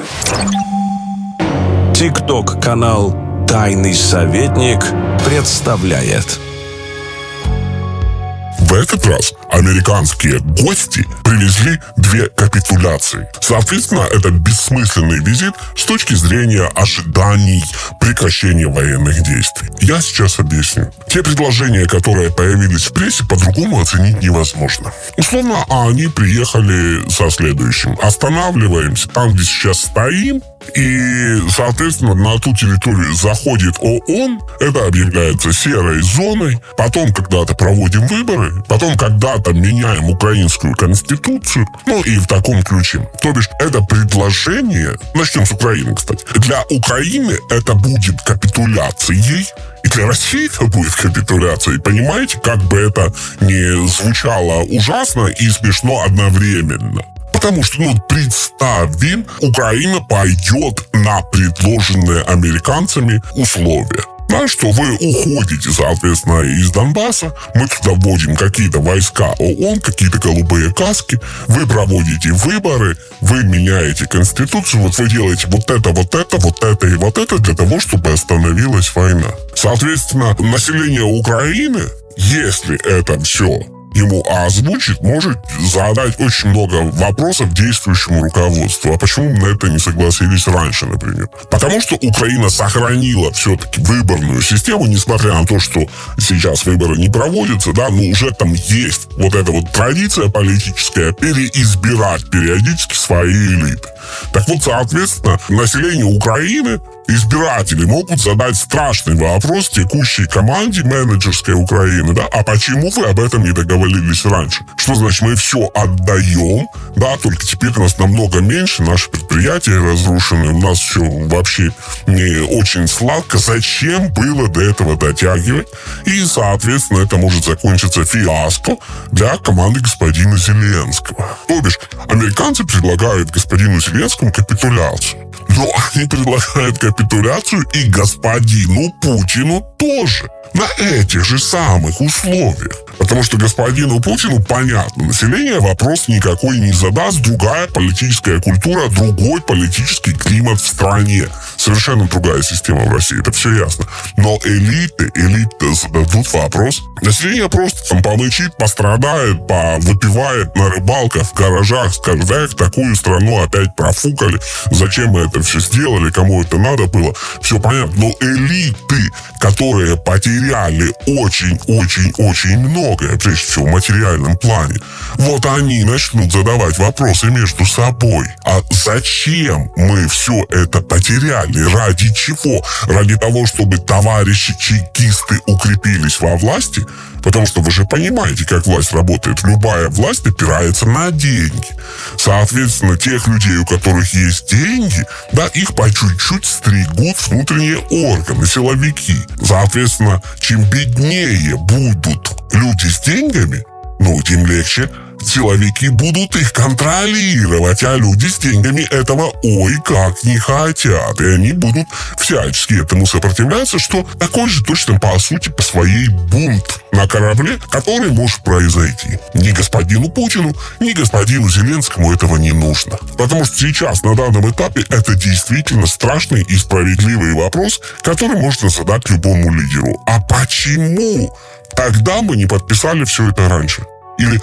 C: ТикТок-канал «Тайный советник» представляет.
H: В этот раз американские гости привезли 2 капитуляции. Соответственно, это бессмысленный визит с точки зрения ожиданий прекращения военных действий. Я сейчас объясню. Те предложения, которые появились в прессе, по-другому оценить невозможно. Условно, они приехали со следующим. Останавливаемся там, где сейчас стоим, и, соответственно, на ту территорию заходит ООН, это объявляется серой зоной, потом когда-то проводим выборы, потом когда-то меняем украинскую конституцию, и в таком ключе. То бишь, это предложение, начнем с Украины, кстати, для Украины это будет капитуляцией, и для России это будет капитуляцией. Понимаете, как бы это ни звучало ужасно и смешно одновременно. Потому что, представим, Украина пойдет на предложенные американцами условия. Что вы уходите, соответственно, из Донбасса, мы туда вводим какие-то войска ООН, какие-то голубые каски, вы проводите выборы, вы меняете конституцию, вы делаете вот это и вот это для того, чтобы остановилась война. Соответственно, население Украины, если это все ему озвучит, может задать очень много вопросов действующему руководству. А почему мы на это не согласились раньше, например? Потому что Украина сохранила все-таки выборную систему, несмотря на то, что сейчас выборы не проводятся, но уже там есть вот эта вот традиция политическая переизбирать периодически свои элиты. Так вот, соответственно, население Украины, избиратели могут задать страшный вопрос текущей команде менеджерской Украины, а почему вы об этом не договорились провалились раньше. Что значит, мы все отдаем, да, только теперь у нас намного меньше, наши предприятия разрушены, у нас все вообще не очень сладко. Зачем было до этого дотягивать? И, соответственно, это может закончиться фиаско для команды господина Зеленского. То бишь, американцы предлагают господину Зеленскому капитуляцию. Но они предлагают капитуляцию и господину Путину тоже. На этих же самых условиях. Потому что господину Путину понятно, население вопрос никакой не задаст, другая политическая культура, другой политический климат в стране. Совершенно другая система в России, это все ясно. Но элиты зададут вопрос. Население просто там помычит, пострадает, выпивает на рыбалках, в гаражах, скажет, эх, такую страну опять профукали, зачем мы это все сделали, кому это надо было, все понятно. Но элиты, которые потеряли очень-очень-очень многое, прежде всего в материальном плане, вот они начнут задавать вопросы между собой. А зачем мы все это потеряли? Ради чего? Ради того, чтобы товарищи чекисты укрепились во власти? Потому что вы же понимаете, как власть работает. Любая власть опирается на деньги. Соответственно, тех людей, у которых есть деньги, да, их по чуть-чуть стригут внутренние органы, силовики. Соответственно, чем беднее будут люди с деньгами, тем легче силовики будут их контролировать, а люди с деньгами этого ой как не хотят. И они будут всячески этому сопротивляться, что такой же точно по сути по своей бунт на корабле, который может произойти. Ни господину Путину, ни господину Зеленскому этого не нужно. Потому что сейчас, на данном этапе, это действительно страшный и справедливый вопрос, который можно задать любому лидеру. А почему тогда мы не подписали все это раньше? Или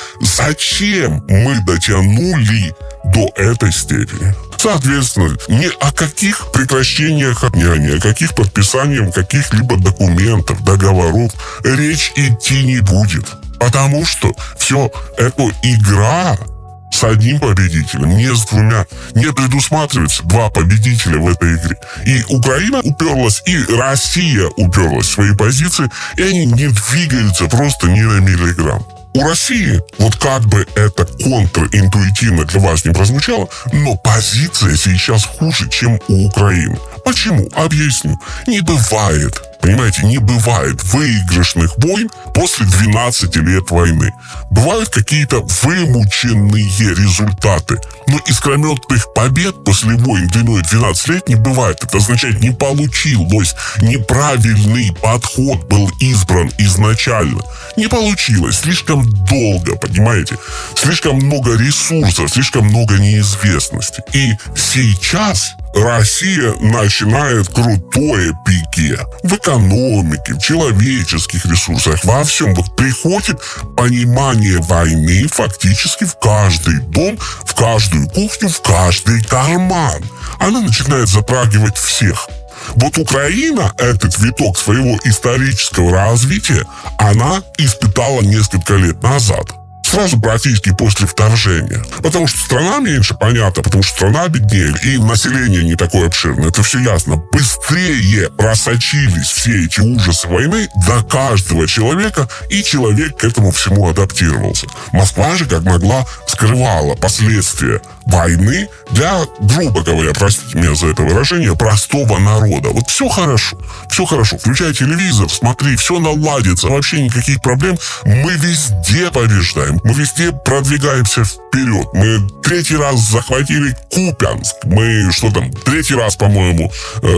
H: зачем мы дотянули до этой степени? Соответственно, ни о каких прекращениях огня, ни о каких подписаниях каких-либо документов, договоров речь идти не будет. Потому что все это игра с одним победителем, не с двумя. Не предусматривается два победителя в этой игре. И Украина уперлась, и Россия уперлась в свои позиции, и они не двигаются просто ни на миллиграмм. У России, вот как бы это контринтуитивно для вас не прозвучало, но позиция сейчас хуже, чем у Украины. Почему? Объясню. Не бывает, понимаете, не бывает выигрышных войн после 12 лет войны. Бывают какие-то вымученные результаты. Но искрометных побед после войн длиной 12 лет не бывает. Это означает, не получилось. Неправильный подход был избран изначально. Не получилось. Слишком долго, понимаете? Слишком много ресурсов, слишком много неизвестности. И сейчас Россия начинает крутое пике в экономике, в человеческих ресурсах, во всем. Вот приходит понимание войны фактически в каждый дом, в каждую кухню, в каждый карман. Она начинает затрагивать всех. Вот Украина этот виток своего исторического развития, она испытала несколько лет назад. Сразу практически после вторжения. Потому что страна меньше, понятно, потому что страна беднее, и население не такое обширное, это все ясно. Быстрее просочились все эти ужасы войны до каждого человека, и человек к этому всему адаптировался. Москва же, как могла, скрывала последствия войны для, грубо говоря, простите меня за это выражение, простого народа. Вот все хорошо, включай телевизор, смотри, все наладится, вообще никаких проблем, мы везде побеждаем. Мы везде продвигаемся вперед. Мы 3-й раз захватили Купянск. Мы, третий раз, по-моему,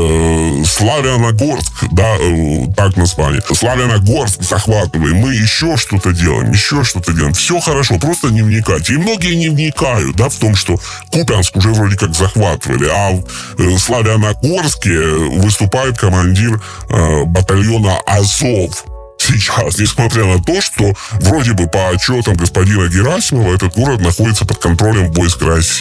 H: Славяногорск, да, так название. Славяногорск захватываем. Мы еще что-то делаем. Все хорошо, просто не вникайте. И многие не вникают, да, в том, что Купянск уже вроде как захватывали, а в Славяногорске выступает командир батальона Азов. Сейчас, несмотря на то, что вроде бы по отчетам господина Герасимова этот город находится под контролем войск России.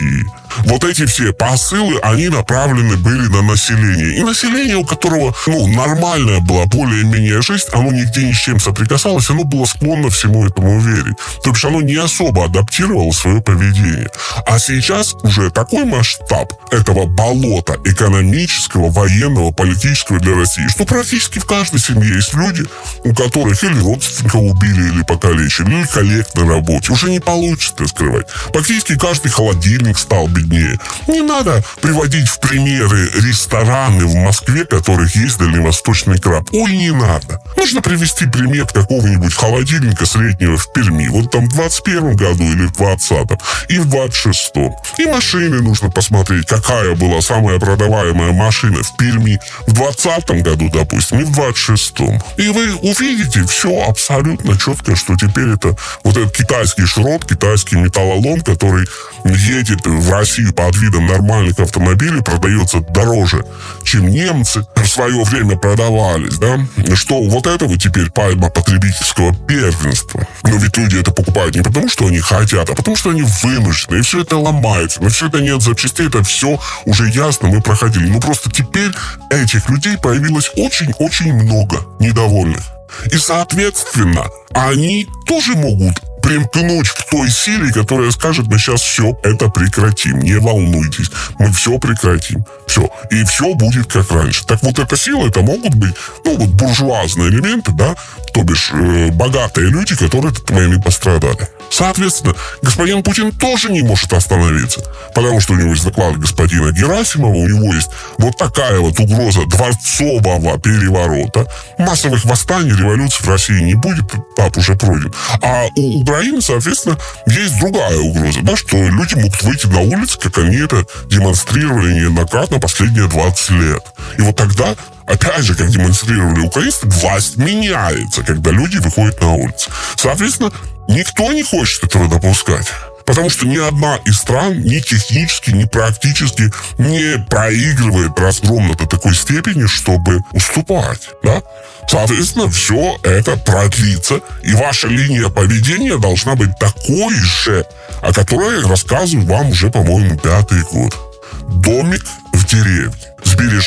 H: Вот эти все посылы, они направлены были на население. И население, у которого, нормальная была более-менее жизнь, оно нигде ни с чем соприкасалось, оно было склонно всему этому верить. То есть оно не особо адаптировало свое поведение. А сейчас уже такой масштаб этого болота экономического, военного, политического для России, что практически в каждой семье есть люди, у которых или родственника убили, или покалечили, или коллег на работе. Уже не получится это скрывать. Практически каждый холодильник стал беднее. Не надо приводить в примеры рестораны в Москве, в которых есть дальневосточный краб. Ой, не надо. Нужно привести пример какого-нибудь холодильника среднего в Перми. Вот там в 21 году или в 20-м. И в 26-м. И машины нужно посмотреть, какая была самая продаваемая машина в Перми в 20-м году, допустим, и в 26-м. И вы увидите все абсолютно четко, что теперь это вот этот китайский шрот, китайский металлолом, который едет в Россию под видом нормальных автомобилей, продается дороже, чем немцы в свое время продавались, да? Что вот этого теперь пальма потребительского первенства. Но ведь люди это покупают не потому, что они хотят, а потому, что они вынуждены, и все это ломается, но все это нет запчастей, это все уже ясно, мы проходили. Но просто теперь этих людей появилось очень-очень много недовольных. И, соответственно, они тоже могут примкнуть к той силе, которая скажет: мы сейчас все это прекратим, не волнуйтесь, мы все прекратим, все, и все будет как раньше. Так вот эта сила, это могут быть, буржуазные элементы, да, то бишь богатые люди, которые от войны пострадали. Соответственно, господин Путин тоже не может остановиться, потому что у него есть доклад господина Герасимова, у него есть вот такая вот угроза дворцового переворота. Массовых восстаний, революций в России не будет, этап уже пройден. А у Украины, соответственно, есть другая угроза, да, что люди могут выйти на улицы, как они это демонстрировали неоднократно последние 20 лет. И вот тогда, опять же, как демонстрировали украинцы, власть меняется, когда люди выходят на улицы. Соответственно, никто не хочет этого допускать. Потому что ни одна из стран ни технически, ни практически не проигрывает разгромно до такой степени, чтобы уступать, да? Соответственно, все это продлится, и ваша линия поведения должна быть такой же, о которой я рассказываю вам уже, по-моему, 5-й год. Домик в деревне. Сбережение